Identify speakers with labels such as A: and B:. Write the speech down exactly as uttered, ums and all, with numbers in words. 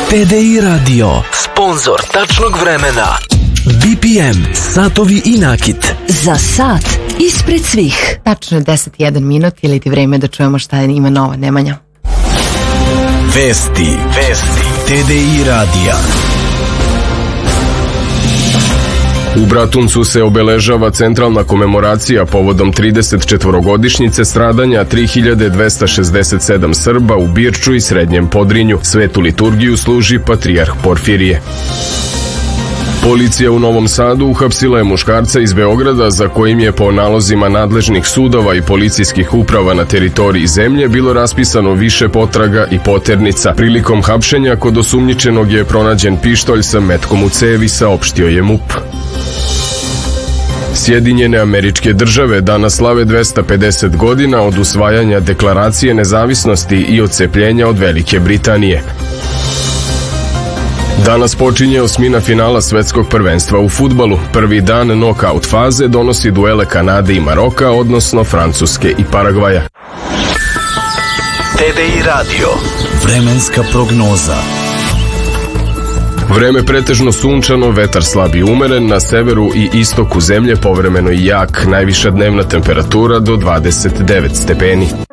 A: T D I Radio, sponzor tačnog vremena. B P M, satovi i nakit.
B: Za sat ispred svih.
C: Tačno je deset i jedan minut ili ti vreme da čujemo šta ima nova Nemanja.
A: Vesti, vesti, T D I radija.
D: U Bratuncu se obeležava centralna komemoracija povodom trideset četvorogodišnjice stradanja tri hiljade dvesta šezdeset sedam Srba u Birču i Srednjem Podrinju. Svetu liturgiju služi patrijarh Porfirije. Policija u Novom Sadu uhapsila je muškarca iz Beograda za kojim je po nalozima nadležnih sudova i policijskih uprava na teritoriji zemlje bilo raspisano više potraga i poternica. Prilikom hapšenja kod osumnjičenog je pronađen pištolj sa metkom u cevi, saopštio je M U P. Sjedinjene Američke Države danas slave dvesta pedeset godina od usvajanja Deklaracije nezavisnosti i odcepljenja od Velike Britanije. Danas počinje osmina finala svetskog prvenstva u fudbalu. Prvi dan nokaut faze donosi duele Kanade i Maroka, odnosno Francuske i Paragvaja.
A: T D I Radio, vremenska prognoza.
D: Vreme pretežno sunčano, vetar slab i umeren, na severu i istoku zemlje povremeno i jak, najviša dnevna temperatura do dvadeset devet stepeni.